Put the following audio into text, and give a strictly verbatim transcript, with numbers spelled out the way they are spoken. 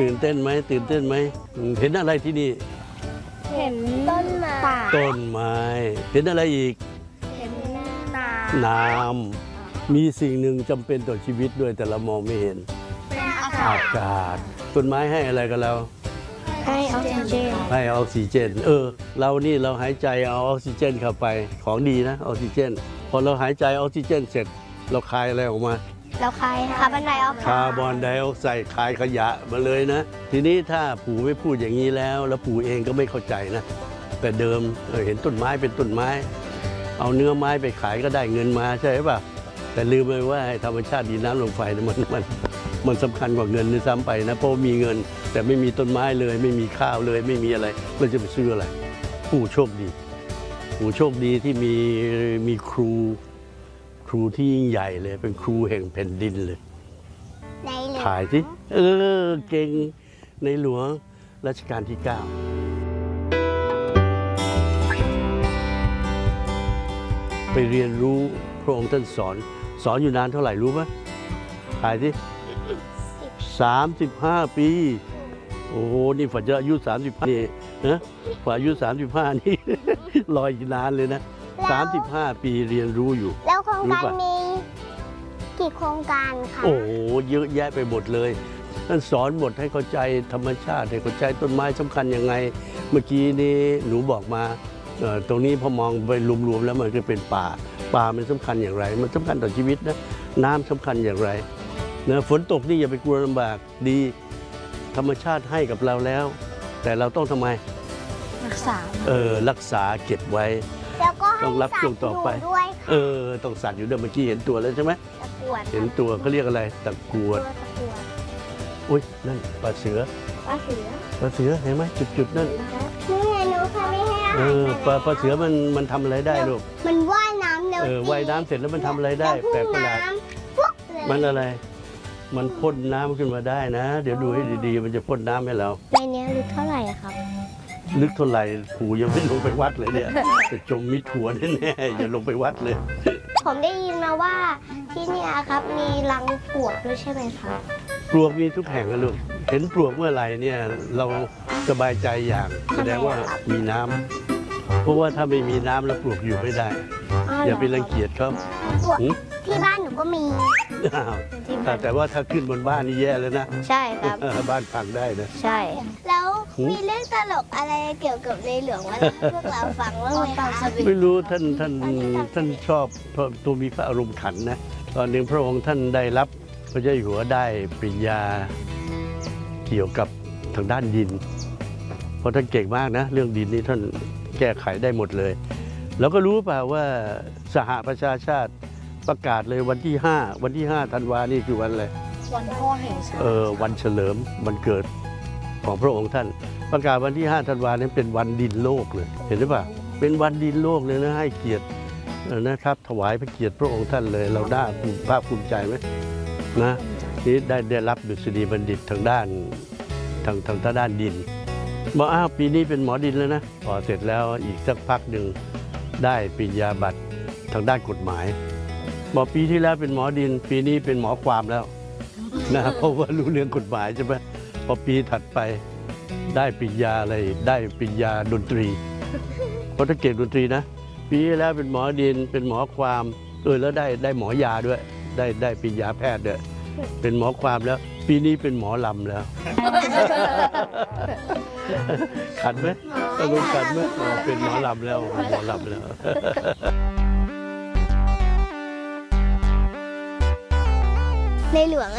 ตื่นเต้นไหมตื่นเต้นไหมเห็นอะไรที่นี่เห็นต้นไม้ต้นไม้เห็นอะไรอีกเห็นน้ำน้ำมีสิ่งหนึ่งจำเป็นต่อชีวิตด้วยแต่เรามองไม่เห็นเป็นอากาศอากาศต้นไม้ให้อะไรกับเราให้ออกซิเจนให้ออกซิเจนเออเรานี่เราหายใจเอาออกซิเจนเข้าไปของดีนะออกซิเจนพอเราหายใจออกซิเจนเสร็จเราคายอะไรออกมาเราคายคาร์บอนไดออกไซด์คาร์บอนไดออกไซด์คายขยะมาเลยนะทีนี้ถ้าปู่ไม่พูดอย่างนี้แล้วแล้วปู่เองก็ไม่เข้าใจนะแต่เดิมเเห็นต้นไม้เป็นต้นไม้เอาเนื้อไม้ไปขายก็ได้เงินมาใช่ป่ะแต่ลืมไปว่าธรรมชาติดินน้ำลมไฟมันมันมันสำคัญกว่าเงินด้วยซ้ำไปนะเพราะมีเงินแต่ไม่มีต้นไม้เลยไม่มีข้าวเลยไม่มีอะไรเราจะไปซื้ออะไรปู่โชคดีปู่โชคดีที่มีมีครูครูที่ยิ่งใหญ่เลยเป็นครูแห่งแผ่นดินเลยถ่ายที่เออเก่งในหลวงรัชกาลที่เก้าไปเรียนรู้พระองค์ท่านสอนสอนอยู่นานเท่าไหร่รู้ไหมถ่ายที่สามสิบห้าปีโอ้โหนี่ฝันจะอายุสามสิบห้านี่นะฝันอายุสามสิบห้านี่รออีกนานเลยนะสามสิบห้าปีเรียนรู้อยู่แล้วโครงการมีกี่โครงการคะโอ้โหเยอะแยะไปหมดเลยท่านสอนหมดให้เข้าใจธรรมชาติให้เข้าใจต้นไม้สำคัญยังไงเมื่อกี้นี้หนูบอกมาตรงนี้พอมองไปรวมๆแล้วมันก็เป็นป่าป่ามันสำคัญอย่างไรมันสำคัญต่อชีวิตนะน้ำสำคัญอย่างไรนะฝนตกนี่อย่าไปกลัวลำบากดีธรรมชาติให้กับเราแล้วแต่เราต้องทำไมรักษาเออรักษาเก็บไว้แล้วก็ต้องรับช่วงต่อไปเออต้องสัตว์อยู่ด้วยเมื่อกี้เห็นตัวแล้วใช่ไหมตะกรวดเห็นตัวเขาเรียกอะไรตะกรวดอุ้ยนั่นปลาเสือปลาเสือปลาเสือเห็นไหมจุดๆนั่นนี่ไงหนูเคยไม่ให้อาหารเออปลาปลาเสือมันมันทำอะไรได้ลูกมันว่ายน้ำเร็วเออว่ายน้ำเสร็จแล้วมันทำอะไรได้แปลกประหลาดมันอะไรมันพ่นน้ำขึ้นมาได้นะเดี๋ยวดูให้ดีๆมันจะพ่นน้ำให้เราในนี้ลึกเท่าไหร่ครับลึกเท่าไหร่ปู่ยังไม่ลงไปวัดเลยเนี่ยจะจมมิดหัวแน่ๆอย่าลงไปวัดเลยผมได้ยินมาว่าที่นี่ครับมีรังปลวกด้วยใช่ไหมครับปลวกมีทุกแห่งนะลูกเห็นปลวกเมื่อไหร่เนี่ยเราสบายใจอย่างแสดงว่ามีน้ำเพราะว่าถ้าไม่มีน้ำแล้วปลวกอยู่ไม่ได้อย่าไปรังเกียจเขาที่บ้านหนูก็มีแต่ว่าถ้าขึ้นบนบ้านนี่แย่แล้วนะใช่ครับบ้านพังได้นะใช่แล้วมีเรื่องตลกอะไรเกี่ยวกับในหลวงว่าพวกเราฟังบ้างไหมคะไม่รู้ท่านท่านท่านชอบตัวมีพระอารมณ์ขันนะตอนหนึ่งพระองค์ท่านได้รับพระเจ้าอยู่หัวได้ปริญญาเกี่ยวกับทางด้านดินเพราะท่านเก่งมากนะเรื่องดินนี้ท่านแก้ไขได้หมดเลยแล้วก็รู้เปล่าว่าสหประชาชาติประกาศเลยวันที่ห้าวันที่ห้าธันวานี่คือวันอะไรวันพ่อแห่งชาติเออวันเฉลิมวันเกิดของพระองค์ท่านประกาศวันที่ห้าธันวานั้นเป็นวันดินโลกเลยเห็นหรือเปล่าเป็นวันดินโลกเลยนะให้เกียรตินะครับถวายพระเกียรติพระองค์ท่านเลยเราได้ภาคภูมิใจไหมนะนี่ได้ได้รับดุษฎีบัณฑิตทางด้านทางทางด้านดินบอกอ้าวปีนี้เป็นหมอดินแล้วนะพอเสร็จแล้วอีกสักพักหนึ่งได้ปริญญาบัตรทางด้านกฎหมายบอกปีที่แล้วเป็นหมอดินปีนี้เป็นหมอความแล้วนะเพราะว่ารู้เรื่องกฎหมายใช่ไหมพอปีถัดไปได้ปริญญาอะไรได้ปริญญาดนตรีเพราะถ้าเก่งดนตรีนะปีที่แล้วเป็นหมอดินเป็นหมอความเออแล้วได้ได้หมอยาด้วยได้ได้ปริญญาแพทย์ด้วยเป็นหมอความแล้วปีนี้เป็นหมอลำแล้วขัดไหมต้องขัดไหมเป็นหมอลำแล้วหมอลำแล้วในหลวง